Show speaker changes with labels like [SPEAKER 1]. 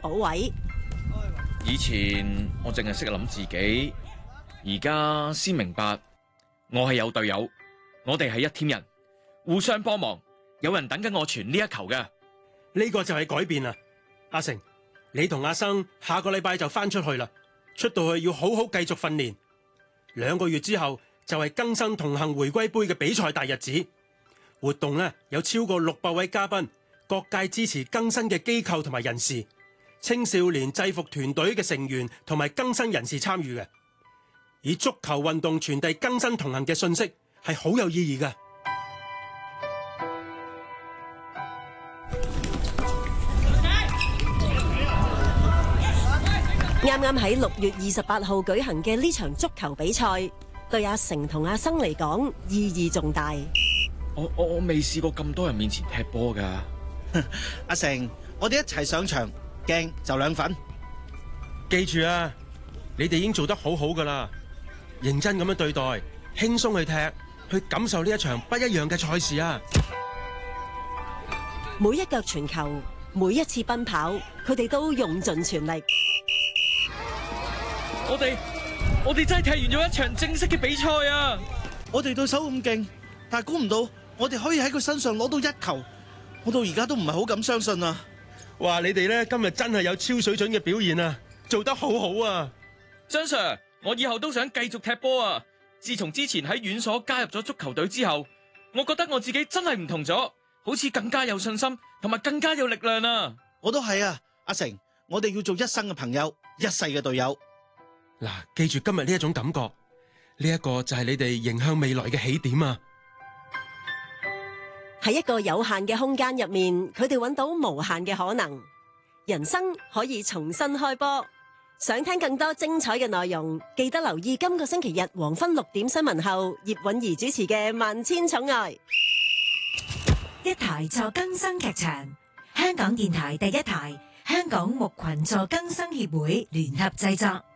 [SPEAKER 1] 補位。
[SPEAKER 2] 以前我淨係識諗自己，而家先明白我係有隊友，我哋係一 team 人，互相幫忙。有人等緊我傳呢一球嘅。
[SPEAKER 3] 呢個就係改變啦。阿成，你同阿生下個禮拜就翻出去啦，出到去要好好繼續訓練。2個月之後就係更生同行回歸杯嘅比賽大日子。活動呢有超過600位嘉賓，各界支持更生嘅機構同埋人士，青少年制服團隊嘅成員同埋更生人士參與嘅，以足球運動傳遞更生同行嘅信息係好有意義嘅。
[SPEAKER 1] 啱啱喺6月28號舉行嘅呢場足球比賽，對阿成同阿生嚟講意義重大。
[SPEAKER 2] 我未試過咁多人面前踢波㗎。
[SPEAKER 4] 阿成，我哋一齊上場，鏡就2分。
[SPEAKER 3] 記住啊，你哋已經做得好好㗎啦，認真咁樣對待，輕鬆去踢，去感受呢一場不一樣嘅賽事啊！
[SPEAKER 1] 每一腳傳球，每一次奔跑，佢哋都用盡全力。
[SPEAKER 2] 我哋真係踢完咗一場正式嘅比賽啊！
[SPEAKER 4] 我哋對手咁勁，但係估唔到我哋可以喺佢身上攞到1球，我到而家都唔係好敢相信啊！
[SPEAKER 3] 哇，你哋咧今日真係有超水準嘅表現啊，做得好好啊！
[SPEAKER 2] 張 Sir， 我以後都想繼續踢波啊！自從之前喺院所加入咗足球隊之後，我覺得我自己真係唔同咗，好似更加有信心，同埋更加有力量啊！
[SPEAKER 4] 我都係啊，阿成，我哋要做一生嘅朋友，一世嘅隊友。
[SPEAKER 3] 嗱，記住今日呢一種感覺，呢一個就係你哋迎向未來嘅起點啊！
[SPEAKER 1] 喺一個有限嘅空間入面，佢哋揾到無限嘅可能，人生可以重新開波。想聽更多精彩嘅內容，記得留意今個星期日黃昏6點新聞後，葉韻儀主持嘅《萬千寵愛》。
[SPEAKER 5] 一台助更生劇場，香港電台第一台，香港牧群助更生協會聯合製作。